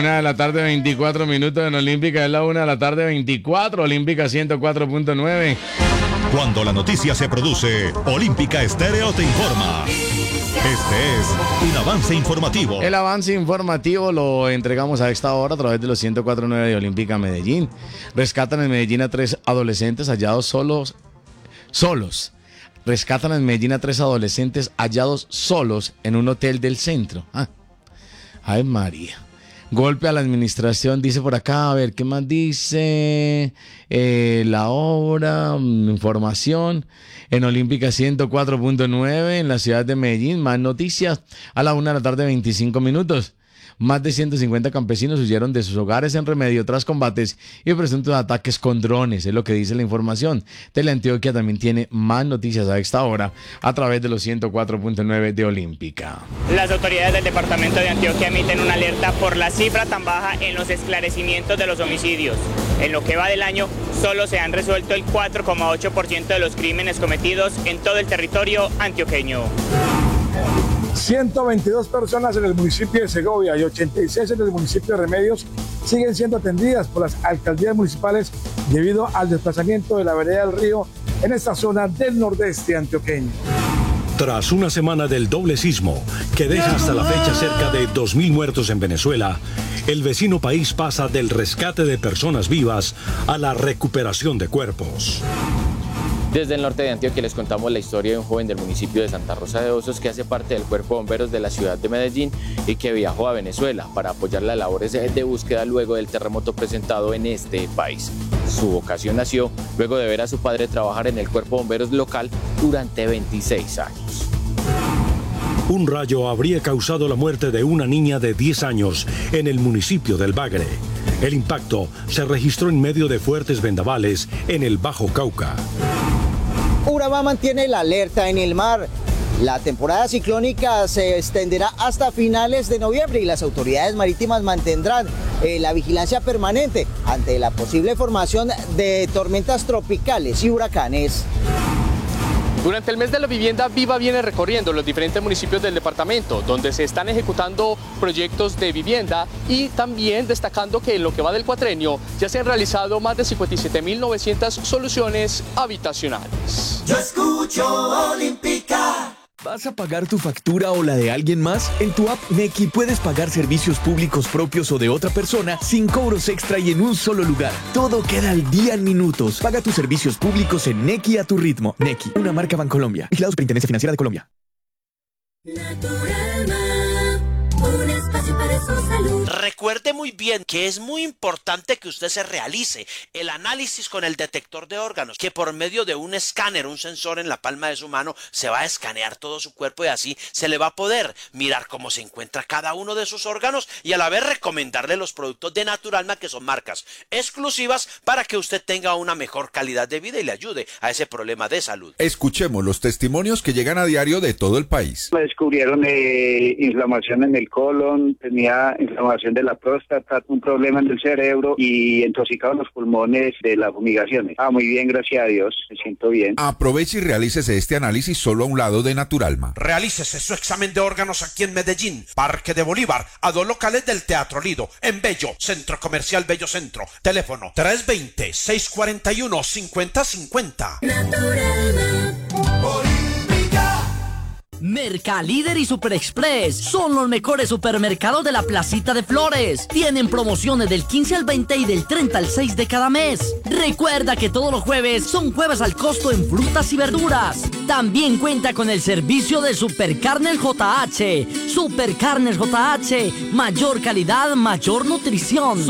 1:24 en Olímpica, es la 1:24, Olímpica 104.9. Cuando la noticia se produce, Olímpica Estéreo te informa. Este es un avance informativo. El avance informativo lo entregamos a esta hora a través de los 104.9 de Olímpica Medellín. Rescatan en Medellín a 3 adolescentes hallados solos. Rescatan en Medellín a 3 adolescentes hallados solos en un hotel del centro. Ay, María. Golpe a la administración, dice por acá, a ver, ¿qué más dice? La obra, información, en Olímpica 104.9, en la ciudad de Medellín, más noticias, a la 1:25. Más de 150 campesinos huyeron de sus hogares en remedio tras combates y presuntos ataques con drones, es lo que dice la información. Teleantioquia también tiene más noticias a esta hora a través de los 104.9 de Olímpica. Las autoridades del departamento de Antioquia emiten una alerta por la cifra tan baja en los esclarecimientos de los homicidios. En lo que va del año, solo se han resuelto el 4,8% de los crímenes cometidos en todo el territorio antioqueño. 122 personas en el municipio de Segovia y 86 en el municipio de Remedios siguen siendo atendidas por las alcaldías municipales debido al desplazamiento de la vereda del río en esta zona del nordeste antioqueño. Tras una semana del doble sismo, que deja hasta la fecha cerca de 2.000 muertos en Venezuela, el vecino país pasa del rescate de personas vivas a la recuperación de cuerpos. Desde el norte de Antioquia les contamos la historia de un joven del municipio de Santa Rosa de Osos que hace parte del Cuerpo de Bomberos de la ciudad de Medellín y que viajó a Venezuela para apoyar las labores de búsqueda luego del terremoto presentado en este país. Su vocación nació luego de ver a su padre trabajar en el Cuerpo de Bomberos local durante 26 años. Un rayo habría causado la muerte de una niña de 10 años en el municipio del Bagre. El impacto se registró en medio de fuertes vendavales en el Bajo Cauca. Urabá mantiene la alerta en el mar. La temporada ciclónica se extenderá hasta finales de noviembre y las autoridades marítimas mantendrán la vigilancia permanente ante la posible formación de tormentas tropicales y huracanes. Durante el mes de la vivienda, Viva viene recorriendo los diferentes municipios del departamento, donde se están ejecutando proyectos de vivienda y también destacando que en lo que va del cuatrenio ya se han realizado más de 57.900 soluciones habitacionales. Yo escucho Olímpica. ¿Vas a pagar tu factura o la de alguien más? En tu app Nequi puedes pagar servicios públicos propios o de otra persona sin cobros extra y en un solo lugar. Todo queda al día en minutos. Paga tus servicios públicos en Nequi a tu ritmo. Nequi, una marca Bancolombia. Vigilado Superintendencia Financiera de Colombia. Un espacio para su salud. Recuerde muy bien que es muy importante que usted se realice el análisis con el detector de órganos, que por medio de un escáner, un sensor en la palma de su mano, se va a escanear todo su cuerpo y así se le va a poder mirar cómo se encuentra cada uno de sus órganos y a la vez recomendarle los productos de Naturalma, que son marcas exclusivas para que usted tenga una mejor calidad de vida y le ayude a ese problema de salud. Escuchemos los testimonios que llegan a diario de todo el país. Me descubrieron inflamación en el colon, tenía inflamación de la próstata, un problema en el cerebro y intoxicado en los pulmones de las fumigaciones. Muy bien, gracias a Dios, me siento bien. Aproveche y realícese este análisis solo a un lado de Naturalma. Realícese su examen de órganos aquí en Medellín, Parque de Bolívar, a 2 locales del Teatro Lido, en Bello, Centro Comercial Bello Centro. Teléfono 320-641-5050. Naturalma. Mercalíder y Super Express son los mejores supermercados de la Placita de Flores. Tienen promociones del 15 al 20 y del 30 al 6 de cada mes. Recuerda que todos los jueves son jueves al costo en frutas y verduras. También cuenta con el servicio de Supercarnes JH. Supercarnes JH, mayor calidad, mayor nutrición.